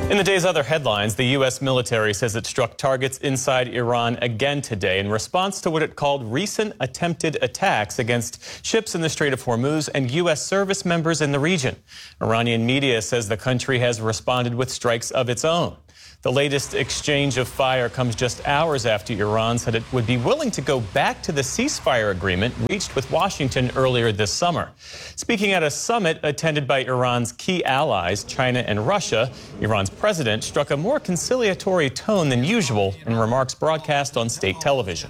In the day's other headlines, the U.S. military says it struck targets inside Iran again today in response to what it called recent attempted attacks against ships in the Strait of Hormuz and U.S. service members in the region. Iranian media says the country has responded with strikes of its own. The latest exchange of fire comes just hours after Iran said it would be willing to go back to the ceasefire agreement reached with Washington earlier this summer. Speaking at a summit attended by Iran's key allies, China and Russia, Iran's president struck a more conciliatory tone than usual in remarks broadcast on state television.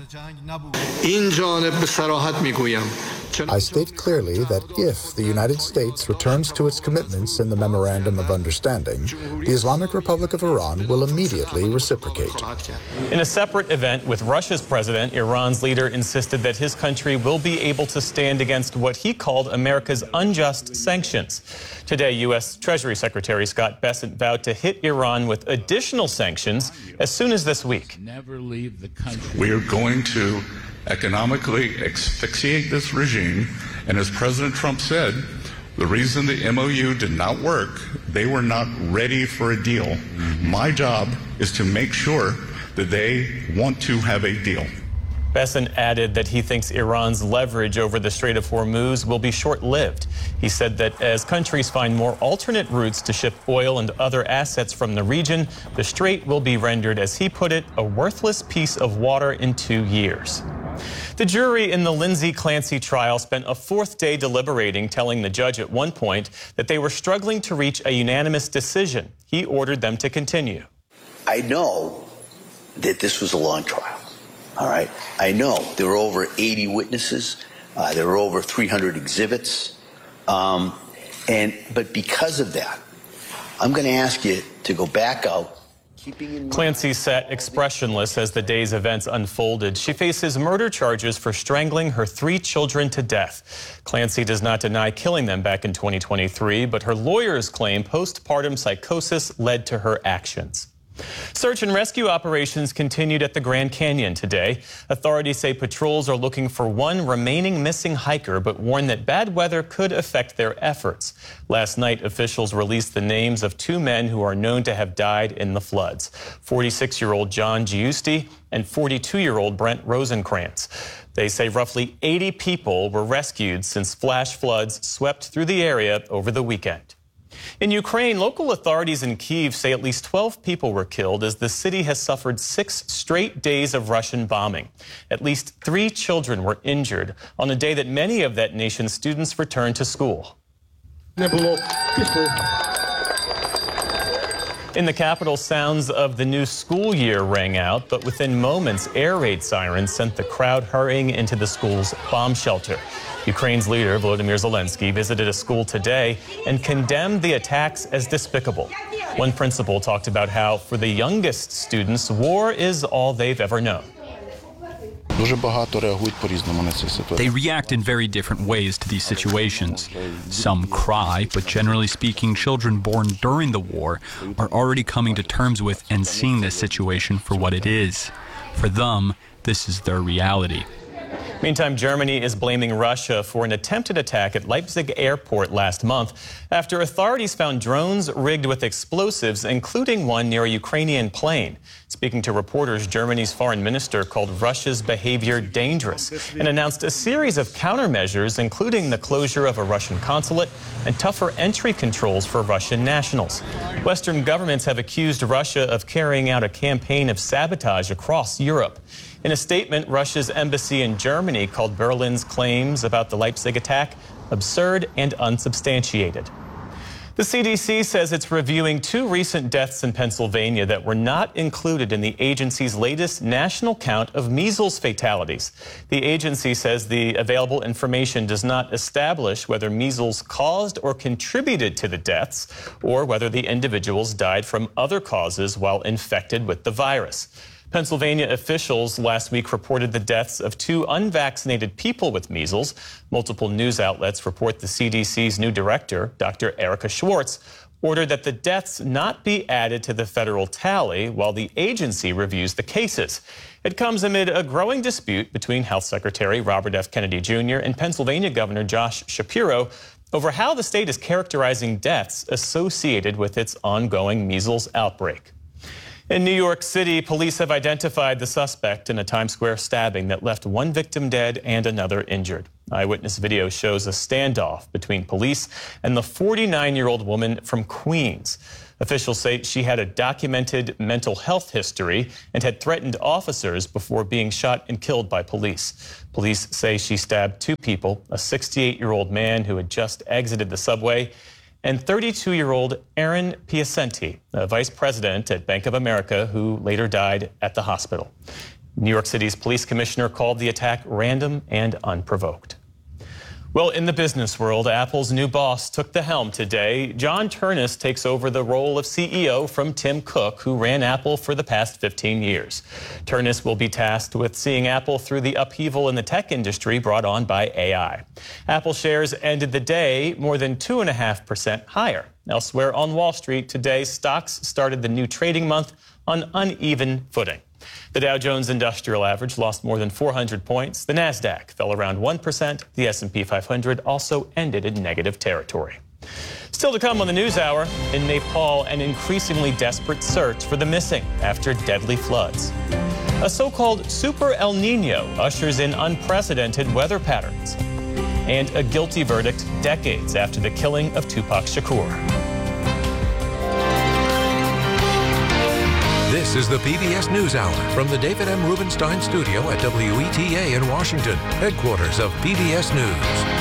I state clearly that if the United States returns to its commitments in the Memorandum of Understanding, the Islamic Republic of Iran will immediately reciprocate. In a separate event with Russia's president, Iran's leader insisted that his country will be able to stand against what he called America's unjust sanctions. Today, U.S. Treasury Secretary Scott Bessent vowed to hit Iran with additional sanctions as soon as this week. Never leave the country. We are going to economically asphyxiate this regime, and as President Trump said, the reason the MOU did not work, they were not ready for a deal. My job is to make sure that they want to have a deal. Bessent added that he thinks Iran's leverage over the Strait of Hormuz will be short-lived. He said that as countries find more alternate routes to ship oil and other assets from the region, the strait will be rendered, as he put it, a worthless piece of water in 2 years. The jury in the Lindsay Clancy trial spent a fourth day deliberating, telling the judge at one point that they were struggling to reach a unanimous decision. He ordered them to continue. I know that this was a long trial, all right? I know there were over 80 witnesses. There were over 300 exhibits. But because of that, I'm going to ask you to go back out. Clancy sat expressionless as the day's events unfolded. She faces murder charges for strangling her 3 children to death. Clancy does not deny killing them back in 2023, but her lawyers claim postpartum psychosis led to her actions. Search and rescue operations continued at the Grand Canyon today. Authorities say patrols are looking for one remaining missing hiker, but warn that bad weather could affect their efforts. Last night, officials released the names of 2 men who are known to have died in the floods: 46-year-old John Giusti and 42-year-old Brent Rosenkrantz. They say roughly 80 people were rescued since flash floods swept through the area over the weekend. In Ukraine, local authorities in Kyiv say at least 12 people were killed as the city has suffered 6 straight days of Russian bombing. At least 3 children were injured on a day that many of that nation's students returned to school. In the capital, sounds of the new school year rang out, but within moments, air raid sirens sent the crowd hurrying into the school's bomb shelter. Ukraine's leader, Volodymyr Zelensky, visited a school today and condemned the attacks as despicable. One principal talked about how, for the youngest students, war is all they've ever known. They react in very different ways to these situations. Some cry, but generally speaking, children born during the war are already coming to terms with and seeing this situation for what it is. For them, this is their reality. Meantime, Germany is blaming Russia for an attempted attack at Leipzig airport last month after authorities found drones rigged with explosives, including one near a Ukrainian plane. Speaking to reporters, Germany's foreign minister called Russia's behavior dangerous and announced a series of countermeasures, including the closure of a Russian consulate and tougher entry controls for Russian nationals. Western governments have accused Russia of carrying out a campaign of sabotage across Europe. In a statement, Russia's embassy in Germany called Berlin's claims about the Leipzig attack absurd and unsubstantiated. The CDC says it's reviewing 2 recent deaths in Pennsylvania that were not included in the agency's latest national count of measles fatalities. The agency says the available information does not establish whether measles caused or contributed to the deaths or whether the individuals died from other causes while infected with the virus. Pennsylvania officials last week reported the deaths of 2 unvaccinated people with measles. Multiple news outlets report the CDC's new director, Dr. Erica Schwartz, ordered that the deaths not be added to the federal tally while the agency reviews the cases. It comes amid a growing dispute between Health Secretary Robert F. Kennedy Jr. and Pennsylvania Governor Josh Shapiro over how the state is characterizing deaths associated with its ongoing measles outbreak. In New York City, police have identified the suspect in a Times Square stabbing that left one victim dead and another injured. Eyewitness video shows a standoff between police and the 49-year-old woman from Queens. Officials say she had a documented mental health history and had threatened officers before being shot and killed by police. Police say she stabbed two people, a 68-year-old man who had just exited the subway and 32-year-old Aaron Piacenti, a vice president at Bank of America, who later died at the hospital. New York City's police commissioner called the attack random and unprovoked. Well, in the business world, Apple's new boss took the helm today. John Ternus takes over the role of CEO from Tim Cook, who ran Apple for the past 15 years. Ternus will be tasked with seeing Apple through the upheaval in the tech industry brought on by AI. Apple shares ended the day more than 2.5% higher. Elsewhere on Wall Street today, stocks started the new trading month on uneven footing. The Dow Jones Industrial Average lost more than 400 points. The Nasdaq fell around 1%. The S&P 500 also ended in negative territory. Still to come on the NewsHour, in Nepal, an increasingly desperate search for the missing after deadly floods. A so-called Super El Nino ushers in unprecedented weather patterns. And a guilty verdict decades after the killing of Tupac Shakur. This is the PBS NewsHour from the David M. Rubenstein studio at WETA in Washington, headquarters of PBS News.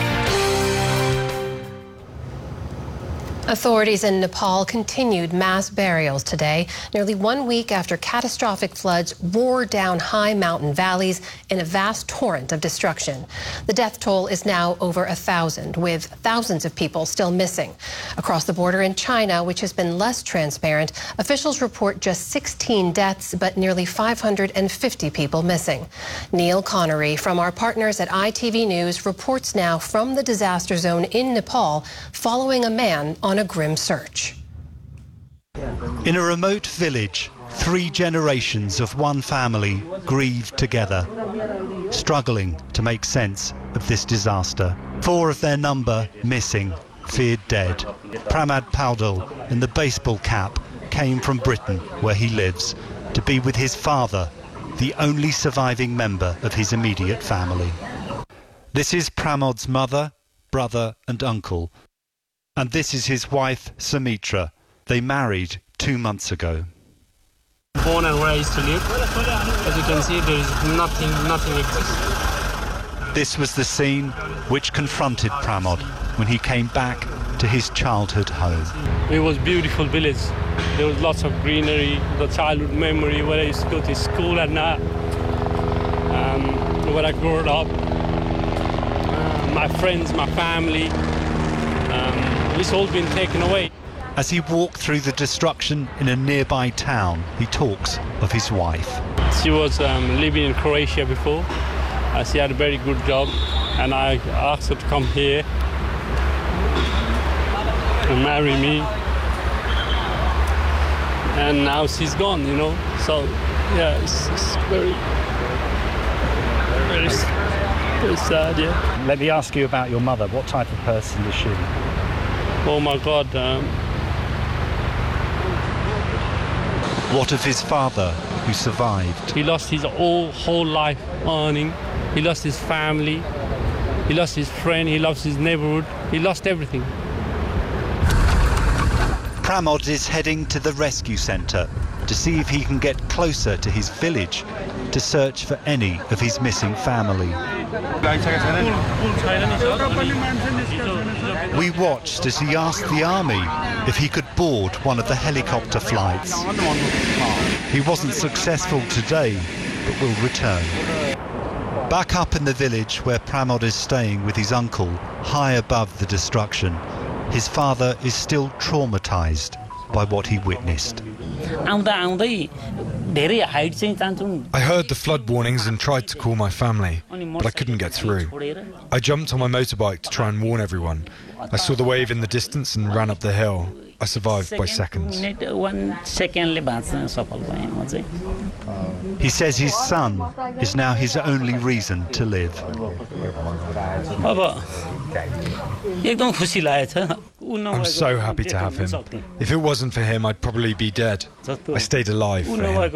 Authorities in Nepal continued mass burials today, nearly 1 week after catastrophic floods roared down high mountain valleys in a vast torrent of destruction. The death toll is now over 1,000, with thousands of people still missing. Across the border in China, which has been less transparent, officials report just 16 deaths, but nearly 550 people missing. Neil Connery from our partners at ITV News reports now from the disaster zone in Nepal, following a man on a grim search. In a remote village, 3 generations of one family grieve together, struggling to make sense of this disaster. 4 of their number missing, feared dead. Pramod Paudel in the baseball cap came from Britain, where he lives, to be with his father, the only surviving member of his immediate family. This is Pramod's mother, brother and uncle. And this is his wife, Sumitra. They married 2 months ago. Born and raised to live. As you can see, there is nothing exists. This was the scene which confronted Pramod when he came back to his childhood home. It was a beautiful village. There was lots of greenery, the childhood memory where I used to go to school at night, where I grew up. My friends, my family. It's all been taken away. As he walked through the destruction in a nearby town, he talks of his wife. She was living in Croatia before. She had a very good job, and I asked her to come here and marry me. And now she's gone, you know. So, yeah, it's very sad, yeah. Let me ask you about your mother. What type of person is she? Oh my God. What of his father, who survived? He lost his whole life earning. He lost his family. He lost his friend. He lost his neighborhood. He lost everything. Pramod is heading to the rescue centre to see if he can get closer to his village to search for any of his missing family. We watched as he asked the army if he could board one of the helicopter flights. He wasn't successful today, but will return. Back up in the village where Pramod is staying with his uncle, high above the destruction, his father is still traumatized by what he witnessed. I heard the flood warnings and tried to call my family, but I couldn't get through. I jumped on my motorbike to try and warn everyone. I saw the wave in the distance and ran up the hill. I survived by seconds. He says his son is now his only reason to live. I'm so happy to have him. If it wasn't for him, I'd probably be dead. I stayed alive for him.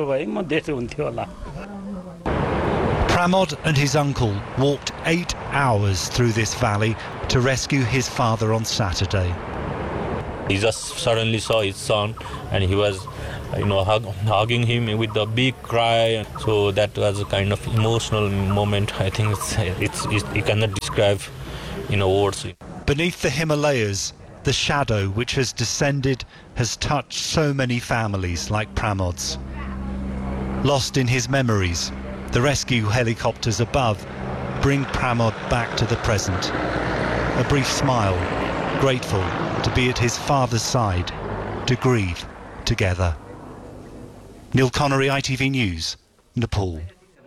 Pramod and his uncle walked 8 hours through this valley to rescue his father on Saturday. He just suddenly saw his son, and he was, hugging him with a big cry. So that was a kind of emotional moment. I think you cannot describe in words. Beneath the Himalayas, the shadow which has descended has touched so many families like Pramod's. Lost in his memories, the rescue helicopters above bring Pramod back to the present. A brief smile, grateful to be at his father's side, to grieve together. Neil Connery, ITV News, Nepal.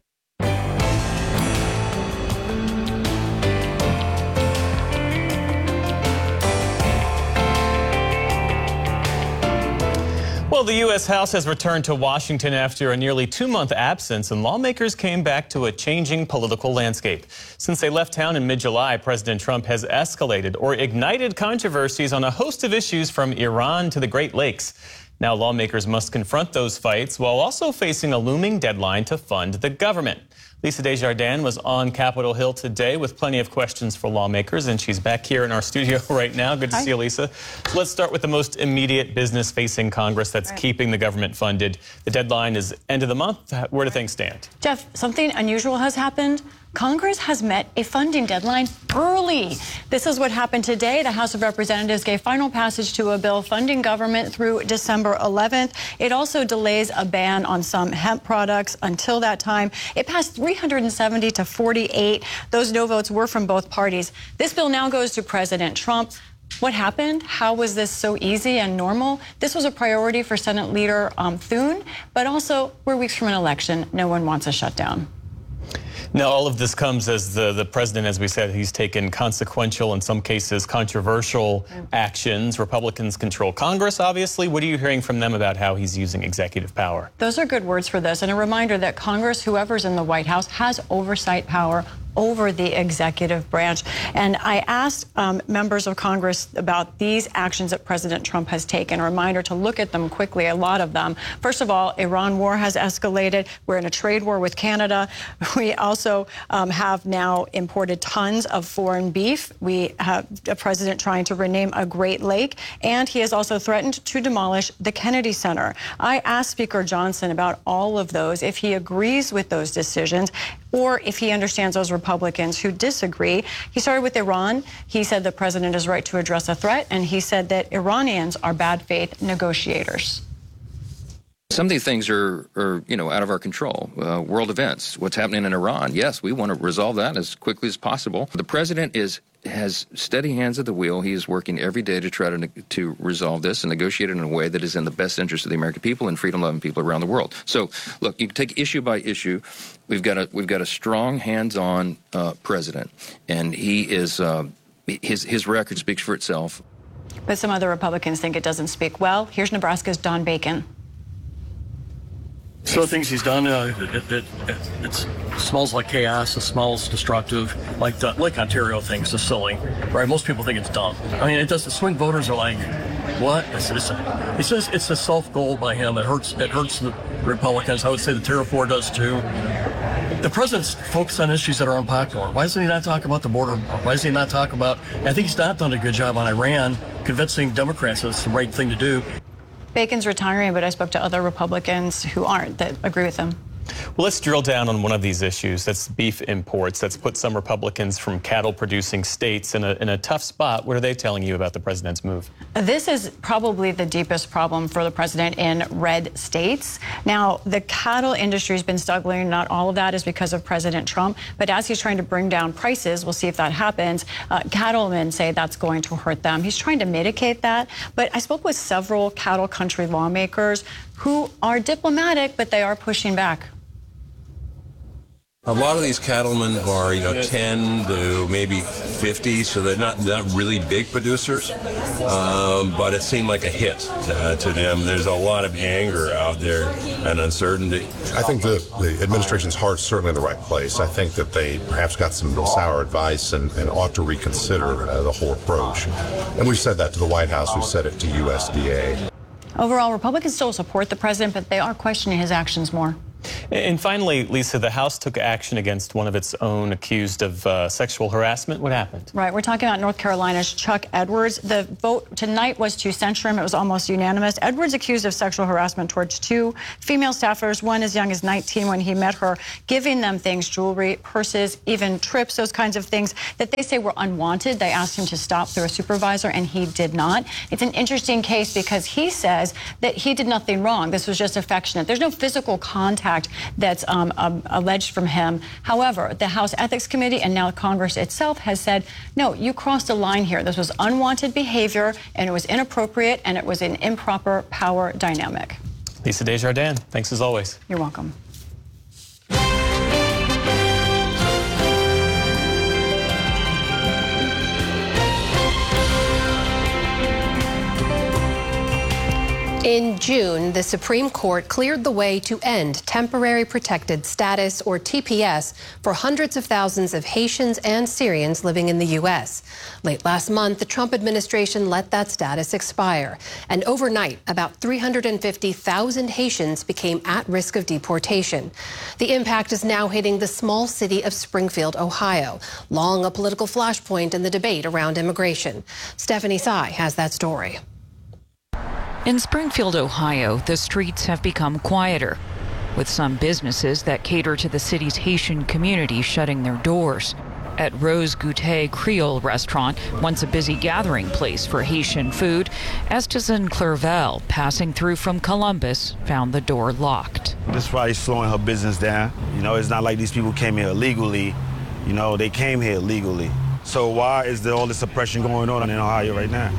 Well, the U.S. House has returned to Washington after a nearly 2-month absence, and lawmakers came back to a changing political landscape. Since they left town in mid-July, President Trump has escalated or ignited controversies on a host of issues from Iran to the Great Lakes. Now lawmakers must confront those fights while also facing a looming deadline to fund the government. Lisa Desjardins was on Capitol Hill today with plenty of questions for lawmakers, and she's back here in our studio right now. Good to see you, Lisa. So let's start with the most immediate business facing Congress that's keeping the government funded. The deadline is end of the month. Where do things stand? Jeff, something unusual has happened. Congress has met a funding deadline early. This is what happened today. The House of Representatives gave final passage to a bill funding government through December 11th. It also delays a ban on some hemp products until that time. It passed 370 to 48. Those no votes were from both parties. This bill now goes to President Trump. What happened? How was this so easy and normal? This was a priority for Senate Leader Thune, but also we're weeks from an election. No one wants a shutdown. Now, all of this comes as the president, as we said, he's taken consequential, in some cases controversial actions. Republicans control Congress, obviously. What are you hearing from them about how he's using executive power? Those are good words for this, and a reminder that Congress, whoever's in the White House, has oversight power over the executive branch. And I asked members of Congress about these actions that President Trump has taken. A reminder to look at them quickly, a lot of them. First of all, Iran war has escalated. We're in a trade war with Canada. We also have now imported tons of foreign beef. We have a president trying to rename a Great Lake, and he has also threatened to demolish the Kennedy Center. I asked Speaker Johnson about all of those, if he agrees with those decisions, or if he understands those Republicans who disagree. He started with Iran. He said the president is right to address a threat, and he said that Iranians are bad faith negotiators. Some of these things are out of our control. World events, what's happening in Iran. Yes, we want to resolve that as quickly as possible. The president has steady hands at the wheel. He is working every day to try to resolve this and negotiate it in a way that is in the best interest of the American people and freedom-loving people around the world. So, look, you can take issue by issue. We've got a strong, hands-on president, and he is his record speaks for itself. But some other Republicans think it doesn't speak well. Here's Nebraska's Don Bacon. Some of the things he's done, it smells like chaos. It smells destructive, like the Lake Ontario thing's just silly, right? Most people think it's dumb. I mean, it does. The swing voters are like, what? He says it's a self-goal by him. It hurts the Republicans. I would say the Tariff War does too. The president's focused on issues that are unpopular. Why doesn't he not talk about the border? Why does he not talk about? I think he's not done a good job on Iran, convincing Democrats that it's the right thing to do. Bacon's retiring, but I spoke to other Republicans who aren't, that agree with him. Well, let's drill down on one of these issues. That's beef imports. That's put some Republicans from cattle-producing states in a tough spot. What are they telling you about the president's move? This is probably the deepest problem for the president in red states. Now, the cattle industry has been struggling. Not all of that is because of President Trump, but as he's trying to bring down prices, we'll see if that happens, cattlemen say that's going to hurt them. He's trying to mitigate that, but I spoke with several cattle country lawmakers who are diplomatic, but they are pushing back. A lot of these cattlemen are, 10 to maybe 50, so they're not really big producers, but it seemed like a hit to them. There's a lot of anger out there and uncertainty. I think the administration's heart's certainly in the right place. I think that they perhaps got some sour advice and ought to reconsider the whole approach. And we've said that to the White House. We've said it to USDA. Overall, Republicans still support the president, but they are questioning his actions more. And finally, Lisa, the House took action against one of its own accused of sexual harassment. What happened? Right. We're talking about North Carolina's Chuck Edwards. The vote tonight was to censure him. It was almost unanimous. Edwards accused of sexual harassment towards 2 female staffers, one as young as 19 when he met her, giving them things, jewelry, purses, even trips, those kinds of things that they say were unwanted. They asked him to stop through a supervisor, and he did not. It's an interesting case because he says that he did nothing wrong. This was just affectionate. There's no physical contact that's alleged from him. However, the House Ethics Committee and now Congress itself has said, no, you crossed a line here. This was unwanted behavior, and it was inappropriate, and it was an improper power dynamic. Lisa Desjardins, thanks as always. You're welcome. In June, the Supreme Court cleared the way to end Temporary Protected Status, or TPS, for hundreds of thousands of Haitians and Syrians living in the U.S. Late last month, the Trump administration let that status expire. And overnight, about 350,000 Haitians became at risk of deportation. The impact is now hitting the small city of Springfield, Ohio, long a political flashpoint in the debate around immigration. Stephanie Tsai has that story. In Springfield, Ohio, the streets have become quieter, with some businesses that cater to the city's Haitian community shutting their doors. At Rose Goûter Creole restaurant, once a busy gathering place for Haitian food, Estes and Clerval, passing through from Columbus, found the door locked. This is probably slowing her business down. It's not like these people came here illegally. They came here legally. So why is there all this oppression going on in Ohio right now?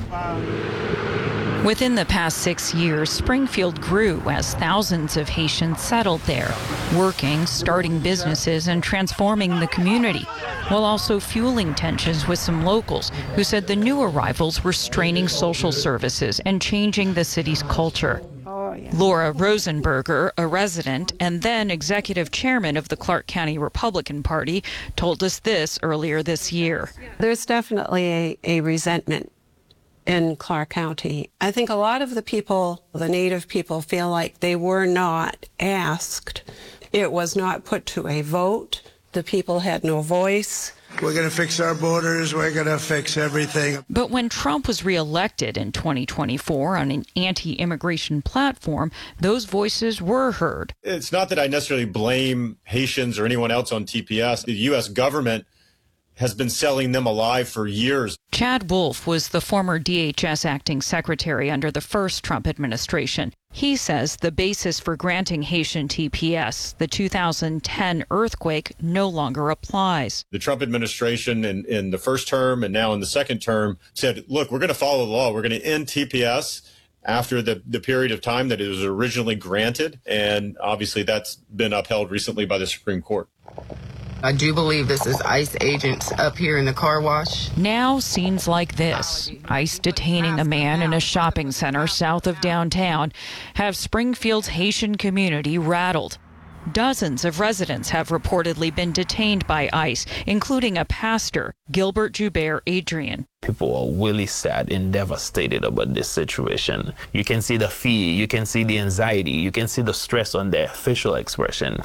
Within the past 6 years, Springfield grew as thousands of Haitians settled there, working, starting businesses, and transforming the community, while also fueling tensions with some locals who said the new arrivals were straining social services and changing the city's culture. Laura Rosenberger, a resident and then executive chairman of the Clark County Republican Party, told us this earlier this year. There's definitely a resentment in Clark County. I think a lot of the people, the Native people, feel like they were not asked. It was not put to a vote. The people had no voice. We're going to fix our borders. We're going to fix everything. But when Trump was reelected in 2024 on an anti-immigration platform, those voices were heard. It's not that I necessarily blame Haitians or anyone else on TPS. The U.S. government has been selling them alive for years. Chad Wolf was the former DHS acting secretary under the first Trump administration. He says the basis for granting Haitian TPS, the 2010 earthquake, no longer applies. The Trump administration in the first term and now in the second term said, look, we're going to follow the law. We're going to end TPS after the period of time that it was originally granted. And obviously that's been upheld recently by the Supreme Court. I do believe this is ICE agents up here in the car wash. Now scenes like this, ICE detaining a man in a shopping center south of downtown, have Springfield's Haitian community rattled. Dozens of residents have reportedly been detained by ICE, including a pastor, Gilbert Joubert Adrian. People are really sad and devastated about this situation. You can see the fear, you can see the anxiety, you can see the stress on their facial expression.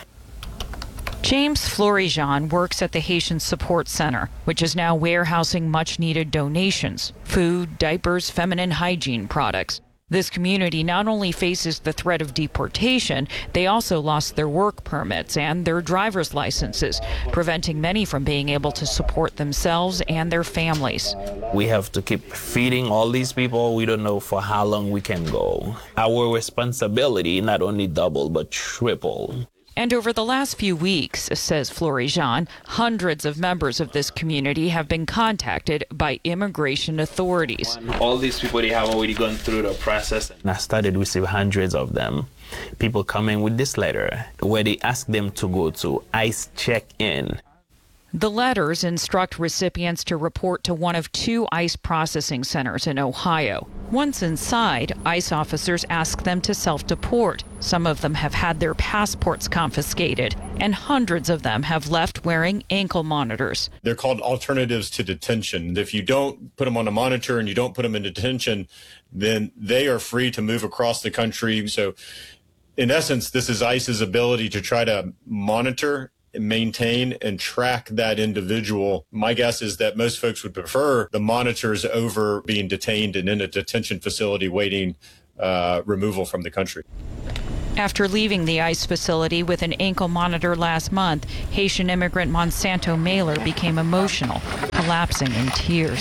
James Florijean works at the Haitian Support Center, which is now warehousing much-needed donations, food, diapers, feminine hygiene products. This community not only faces the threat of deportation, they also lost their work permits and their driver's licenses, preventing many from being able to support themselves and their families. We have to keep feeding all these people. We don't know for how long we can go. Our responsibility not only double but triple. And over the last few weeks, says Florijean, hundreds of members of this community have been contacted by immigration authorities. All these people, they have already gone through the process. And I started to receive hundreds of them. People coming with this letter where they ask them to go to ICE check-in. The letters instruct recipients to report to one of 2 ICE processing centers in Ohio. Once inside, ICE officers ask them to self-deport. Some of them have had their passports confiscated, and hundreds of them have left wearing ankle monitors. They're called alternatives to detention. If you don't put them on a monitor and you don't put them in detention, then they are free to move across the country. So, in essence, this is ICE's ability to try to monitor, maintain, and track that individual. My guess is that most folks would prefer the monitors over being detained and in a detention facility waiting removal from the country. After leaving the ICE facility with an ankle monitor last month, Haitian immigrant Monsanto Mailer became emotional, collapsing in tears.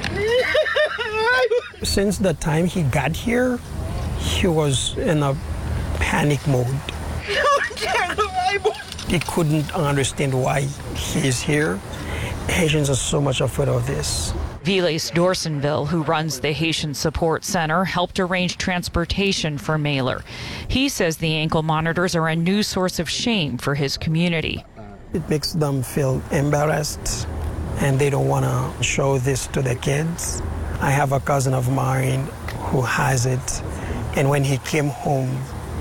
Since the time he got here, he was in a panic mode. He couldn't understand why he is here. Haitians are so much afraid of this. Viles Dorsonville, who runs the Haitian Support Center, helped arrange transportation for Mailer. He says the ankle monitors are a new source of shame for his community. It makes them feel embarrassed, and they don't want to show this to their kids. I have a cousin of mine who has it, and when he came home,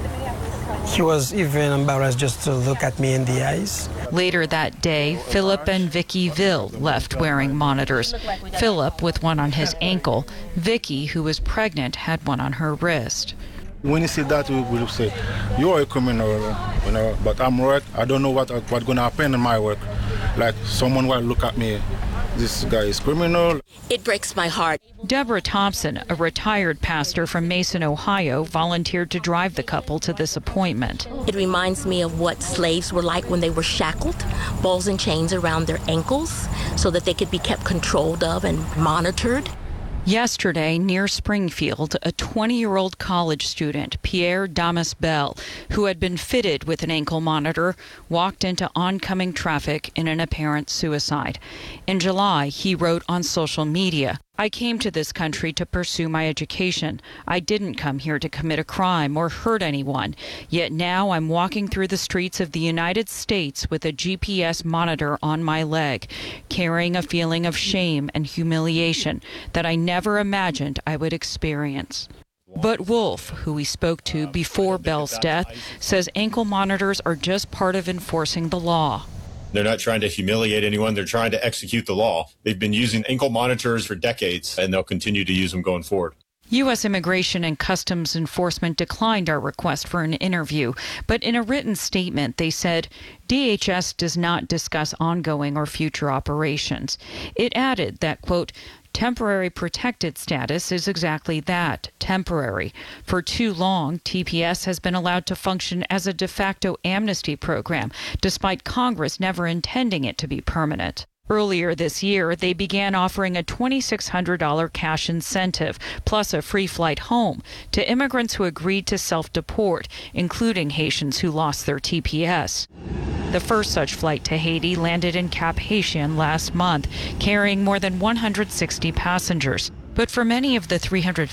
he was even embarrassed just to look at me in the eyes. Later that day, Philip and Vicky Ville left wearing monitors. Philip with one on his ankle. Vicky, who was pregnant, had one on her wrist. When you see that, we will say, you are a criminal, but I'm right. I don't know what's going to happen in my work. Like someone will look at me, this guy is criminal. It breaks my heart. Deborah Thompson, a retired pastor from Mason, Ohio, volunteered to drive the couple to this appointment. It reminds me of what slaves were like when they were shackled, balls and chains around their ankles, so that they could be kept controlled of and monitored. Yesterday, near Springfield, a 20-year-old college student, Pierre Damas Bell, who had been fitted with an ankle monitor, walked into oncoming traffic in an apparent suicide. In July, he wrote on social media, "I came to this country to pursue my education. I didn't come here to commit a crime or hurt anyone. Yet now I'm walking through the streets of the United States with a GPS monitor on my leg, carrying a feeling of shame and humiliation that I never imagined I would experience." But Wolf, who we spoke to before Bell's death, says ankle monitors are just part of enforcing the law. They're not trying to humiliate anyone. They're trying to execute the law. They've been using ankle monitors for decades, and they'll continue to use them going forward. U.S. Immigration and Customs Enforcement declined our request for an interview, but in a written statement, they said DHS does not discuss ongoing or future operations. It added that, quote, temporary protected status is exactly that, temporary. For too long, TPS has been allowed to function as a de facto amnesty program, despite Congress never intending it to be permanent. Earlier this year, they began offering a $2,600 cash incentive, plus a free flight home, to immigrants who agreed to self-deport, including Haitians who lost their TPS. The first such flight to Haiti landed in Cap Haitien last month, carrying more than 160 passengers. But for many of the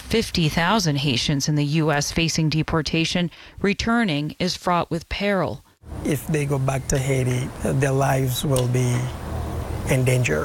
350,000 Haitians in the U.S. facing deportation, returning is fraught with peril. If they go back to Haiti, their lives will be in danger.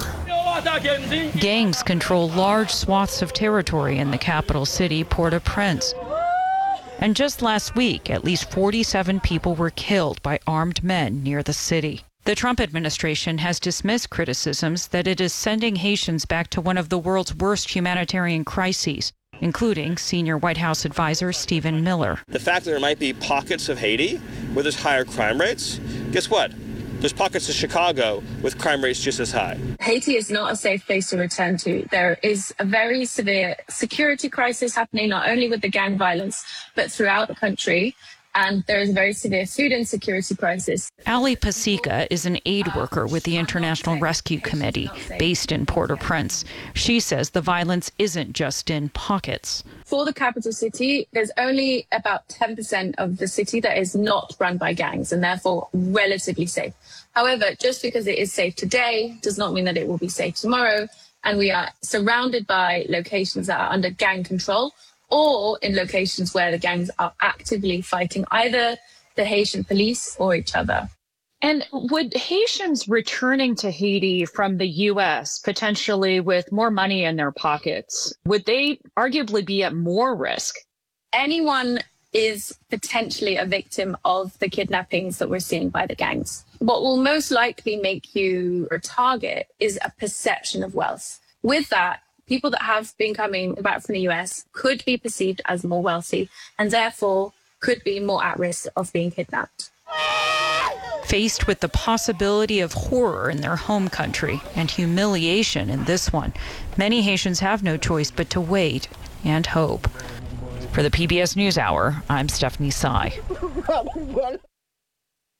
Gangs control large swaths of territory in the capital city, Port-au-Prince. And just last week, at least 47 people were killed by armed men near the city. The Trump administration has dismissed criticisms that it is sending Haitians back to one of the world's worst humanitarian crises, including senior White House advisor Stephen Miller. The fact that there might be pockets of Haiti where there's higher crime rates, guess what? There's pockets of Chicago with crime rates just as high. Haiti is not a safe place to return to. There is a very severe security crisis happening, not only with the gang violence, but throughout the country. and there is a very severe food insecurity crisis. Ali Pasika is an aid worker with the International Rescue Committee based in Port-au-Prince. She says the violence isn't just in pockets. For the capital city, there's only about 10% of the city that is not run by gangs and therefore relatively safe. However, just because it is safe today does not mean that it will be safe tomorrow. And we are surrounded by locations that are under gang control, or in locations where the gangs are actively fighting either the Haitian police or each other. And would Haitians returning to Haiti from the U.S., potentially with more money in their pockets, would they arguably be at more risk? Anyone is potentially a victim of the kidnappings that we're seeing by the gangs. What will most likely make you a target is a perception of wealth. With that, people that have been coming back from the US could be perceived as more wealthy and therefore could be more at risk of being kidnapped. Faced with the possibility of horror in their home country and humiliation in this one, many Haitians have no choice but to wait and hope. For the PBS NewsHour, I'm Stephanie Sy.